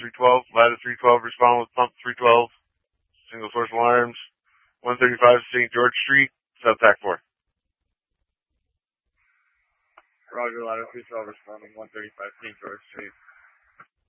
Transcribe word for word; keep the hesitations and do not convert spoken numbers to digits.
three twelve, ladder three twelve, respond with pump three twelve, single source alarms, one thirty-five Saint George Street, sub-tac four. Roger, ladder three twelve responding, one thirty-five Saint George Street.